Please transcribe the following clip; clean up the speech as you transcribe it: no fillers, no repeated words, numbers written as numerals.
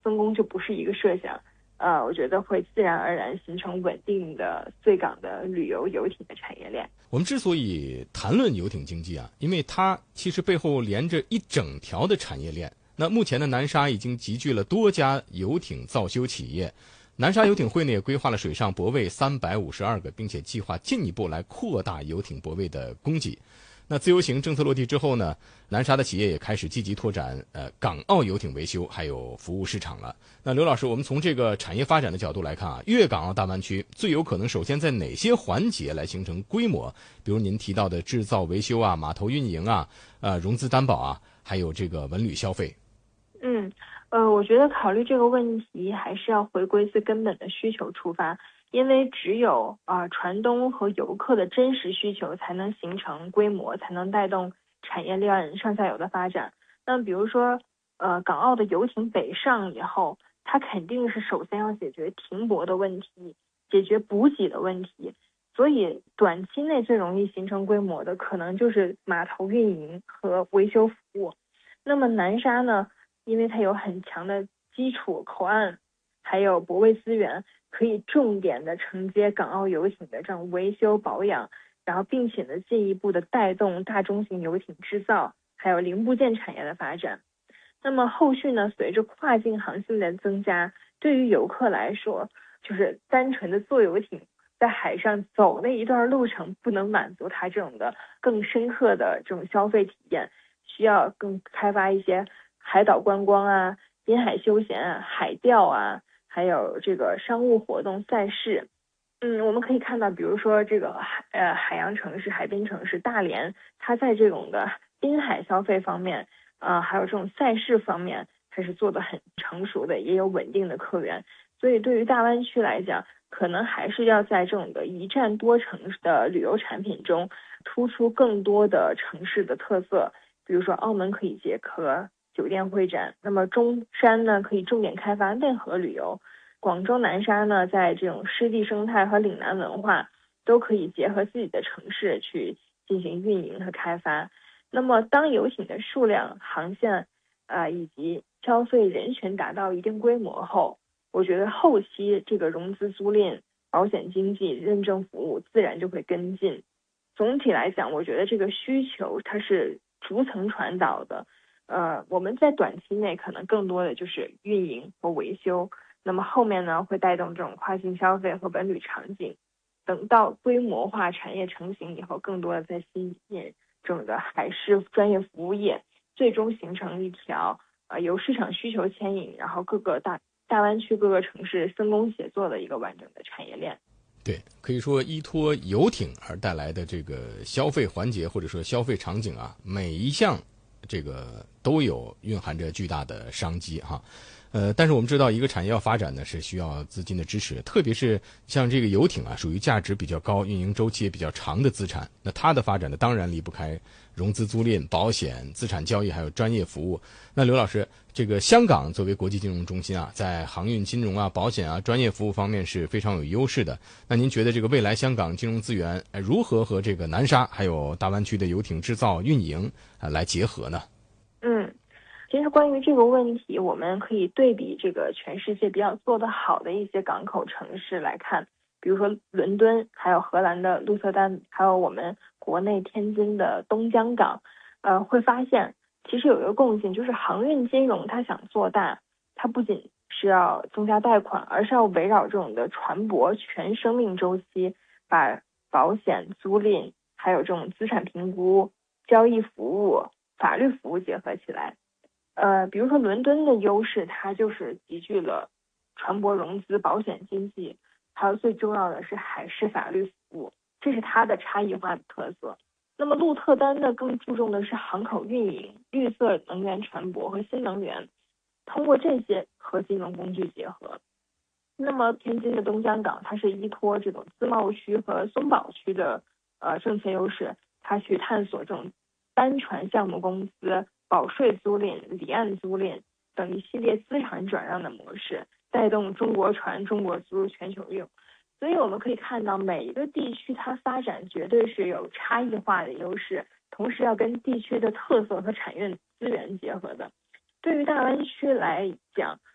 分工就不是一个设想。我觉得会自然而然形成稳定的穗港的旅游游艇的产业链。 我们之所以谈论游艇经济啊，因为它其实背后连着一整条的产业链。那目前的南沙已经集聚了多家游艇造修企业，南沙游艇会呢也规划了水上泊位352个，并且计划进一步来扩大游艇泊位的供给。那自由行政策落地之后呢，南沙的企业也开始积极拓展港澳游艇维修还有服务市场了。那刘老师，我们从这个产业发展的角度来看啊，粤港澳大湾区最有可能首先在哪些环节来形成规模？比如您提到的制造维修啊、码头运营啊、融资担保啊，还有这个文旅消费。 我觉得考虑这个问题还是要回归最根本的需求出发，因为只有船东和游客的真实需求才能形成规模，才能带动产业链上下游的发展。那比如说港澳的游艇北上以后，它肯定是首先要解决停泊的问题，解决补给的问题，所以短期内最容易形成规模的可能就是码头运营和维修服务。那么南沙呢，因为它有很强的基础口岸，还有泊位资源，可以重点的承接港澳游艇的这种维修保养，然后并且呢进一步的带动大中型游艇制造还有零部件产业的发展。那么后续呢，随着跨境航线的增加，对于游客来说，就是单纯的坐游艇在海上走那一段路程不能满足他这种的更深刻的这种消费体验，需要更开发一些海岛观光啊、滨海休闲啊、海钓啊，还有这个商务活动赛事。我们可以看到，比如说这个海洋城市、海滨城市大连，它在这种的滨海消费方面，还有这种赛事方面，它是做得很成熟的，也有稳定的客源。所以对于大湾区来讲，可能还是要在这种的一站多城的旅游产品中，突出更多的城市的特色。比如说澳门可以结合酒店会展，那么中山呢可以重点开发内河旅游，广州南沙呢在这种湿地生态和岭南文化都可以结合自己的城市去进行运营和开发。那么当游艇的数量、航线以及消费人群达到一定规模后，我觉得后期这个融资租赁、保险经纪、认证服务自然就会跟进。总体来讲，我觉得这个需求它是逐层传导的。我们在短期内可能更多的就是运营和维修，那么后面呢会带动这种跨境消费和文旅场景。等到规模化产业成型以后，更多的在吸引这种的海事专业服务业，最终形成一条由市场需求牵引，然后各个大湾区各个城市分工协作的一个完整的产业链。 对，可以说依托游艇而带来的这个消费环节或者说消费场景啊，每一项这个都有蕴含着巨大的商机哈。但是我们知道一个产业要发展呢是需要资金的支持，特别是像这个游艇啊，属于价值比较高、运营周期也比较长的资产，那它的发展呢当然离不开融资租赁、保险、资产交易还有专业服务。那刘老师，这个香港作为国际金融中心啊，在航运金融啊、保险啊、专业服务方面是非常有优势的。那您觉得这个未来香港金融资源如何和这个南沙还有大湾区的游艇制造运营来结合呢？ 其实关于这个问题，我们可以对比这个全世界比较做得好的一些港口城市来看，比如说伦敦，还有荷兰的鹿特丹，还有我们国内天津的东江港，会发现其实有一个共性，就是航运金融它想做大，它不仅是要增加贷款，而是要围绕这种的船舶全生命周期，把保险、租赁，还有这种资产评估、交易服务、法律服务结合起来。比如说伦敦的优势，它就是集聚了船舶融资、保险经纪，还有最重要的是海事法律服务，这是它的差异化的特色。那么鹿特丹呢，更注重的是航口运营、绿色能源船舶和新能源，通过这些和金融工具结合。那么天津的东江港，它是依托这种自贸区和松宝区的政策优势，它去探索这种单船项目公司、保税租赁、离岸租赁等一系列资产转让的模式，带动中国船、中国租全球用。所以我们可以看到，每一个地区它发展绝对是有差异化的优势，同时要跟地区的特色和产业资源结合的。对于大湾区来讲，